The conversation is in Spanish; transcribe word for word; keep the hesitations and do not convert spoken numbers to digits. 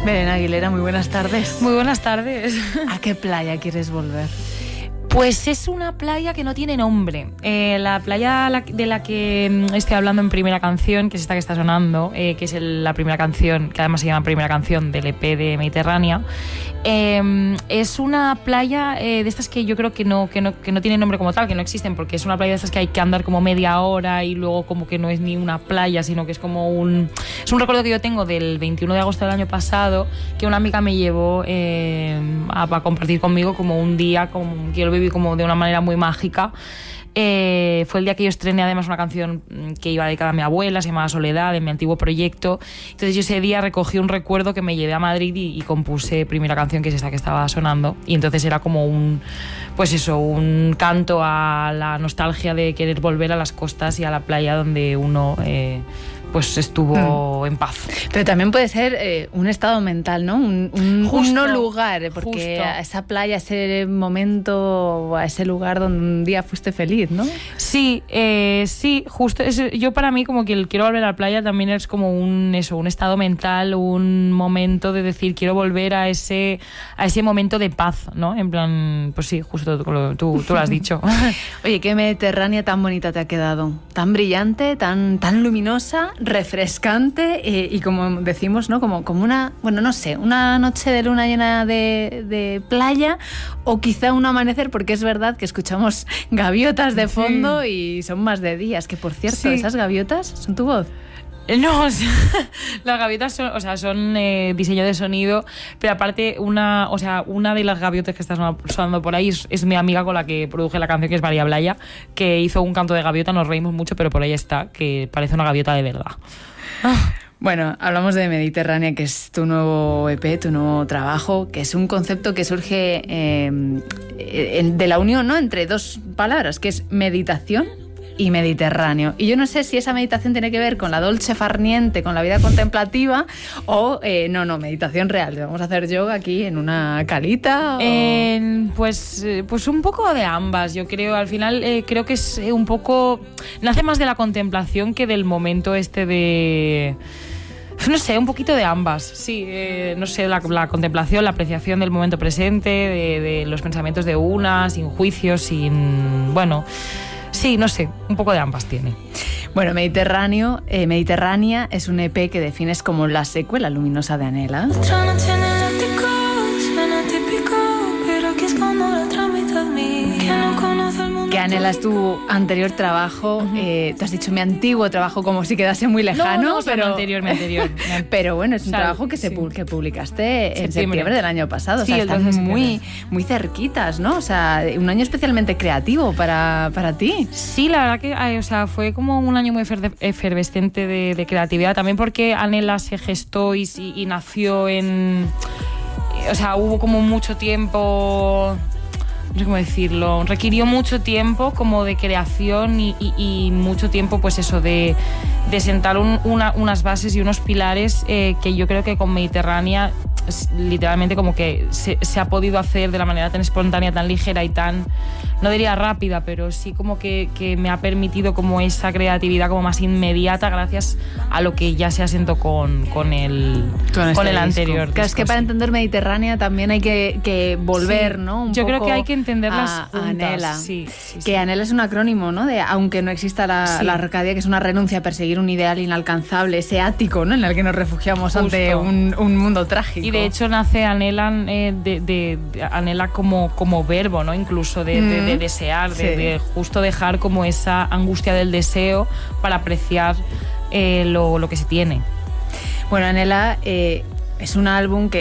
Belén Aguilera, muy buenas tardes. Muy buenas tardes. ¿A qué playa quieres volver? Pues es una playa que no tiene nombre. Eh, la playa de la que estoy hablando en primera canción, que es esta que está sonando, eh, que es el, la primera canción, que además se llama primera canción del E P de Mediterránea, eh, es una playa eh, de estas que yo creo que no, que, no, que no tiene nombre como tal, que no existen, porque es una playa de estas que hay que andar como media hora y luego como que no es ni una playa, sino que es como un... Es un recuerdo que yo tengo del veintiuno de agosto del año pasado, que una amiga me llevó eh, a, a compartir conmigo como un día, como, que yo lo viví como de una manera muy mágica. Eh, fue el día que yo estrené además una canción que iba dedicada a mi abuela, se llamaba Soledad, de mi antiguo proyecto. Entonces yo ese día recogí un recuerdo que me llevé a Madrid y, y compuse primera canción, que es esta que estaba sonando, y entonces era como un, pues eso, un canto a la nostalgia de querer volver a las costas y a la playa donde uno eh, pues estuvo mm. en paz. Pero también puede ser eh, un estado mental, ¿no? Un, un, justo, un no lugar, porque justo. a esa playa, a ese momento, a ese lugar donde un día fuiste feliz, ¿no? Sí, eh, sí, justo. Es, yo para mí como que el quiero volver a la playa también es como un eso, un estado mental, un momento de decir quiero volver a ese a ese momento de paz, ¿no? En plan, pues sí, justo tú, tú, tú lo has dicho. Oye, qué Mediterránea tan bonita te ha quedado, tan brillante, tan tan luminosa, refrescante eh, y como decimos, ¿no? Como, como una, bueno, no sé, una noche de luna llena de, de playa o quizá un amanecer, porque es verdad que escuchamos gaviotas de fondo sí. Y son más de días, que por cierto, sí. ¿Esas gaviotas son tu voz? No, o sea, las gaviotas son, o sea, son eh, diseño de sonido, pero aparte una, o sea, una de las gaviotas que está sonando por ahí es, es mi amiga con la que produje la canción, que es María Blaya, que hizo un canto de gaviota, nos reímos mucho, pero por ahí está, que parece una gaviota de verdad. Bueno, hablamos de Mediterránea, que es tu nuevo E P, tu nuevo trabajo, que es un concepto que surge eh, de la unión, ¿no?, entre dos palabras, que es meditación y Mediterráneo. Y yo no sé si esa meditación tiene que ver con la dolce far niente, con la vida contemplativa, o eh, no, no, meditación real. Vamos a hacer yoga aquí en una calita. O... Eh, pues, pues un poco de ambas, yo creo. Al final eh, creo que es un poco... Nace más de la contemplación que del momento este de... No sé, un poquito de ambas, sí, eh, no sé, la, la contemplación, la apreciación del momento presente, de, de los pensamientos de una, sin juicios, sin... bueno... Sí, no sé, un poco de ambas tiene. Bueno, Mediterráneo, eh, Mediterránea es un E P que defines como la secuela luminosa de Anhela. Que Anhela es tu anterior trabajo, uh-huh. eh, te has dicho mi antiguo trabajo como si quedase muy lejano. No, no, pero mi anterior, mi anterior. Pero bueno, es un o sea, trabajo que, se, sí. que publicaste en septiembre. septiembre del año pasado. Sí, o sea, están muy, muy cerquitas, ¿no? O sea, un año especialmente creativo para, para ti. Sí, la verdad que o sea, fue como un año muy efervescente de, de creatividad, también porque Anhela se gestó y, y nació en... O sea, hubo como mucho tiempo... no sé cómo decirlo, requirió mucho tiempo como de creación y, y, y mucho tiempo pues eso de, de sentar un, una, unas bases y unos pilares eh, que yo creo que con Mediterránea literalmente como que se, se ha podido hacer de la manera tan espontánea, tan ligera y tan, no diría rápida, pero sí como que, que me ha permitido como esa creatividad como más inmediata gracias a lo que ya se asentó con, con el, con este con el anterior. Claro, es que para entender Mediterránea también hay que, que volver, sí, ¿no? Un yo poco creo que hay que entenderlas a, juntas. A Anhela. Sí, sí, que sí. Anhela es un acrónimo, ¿no? De aunque no exista la, sí. la Arcadia, que es una renuncia a perseguir un ideal inalcanzable, ese ático, ¿no?, en el que nos refugiamos. Justo. Ante un, un mundo trágico. Y de hecho nace Anhela eh, de, de, de Anhela como, como verbo, ¿no? Incluso de, mm. de, de desear, sí. de, de justo dejar como esa angustia del deseo para apreciar eh, lo, lo que se tiene. Bueno, Anhela eh, es un álbum que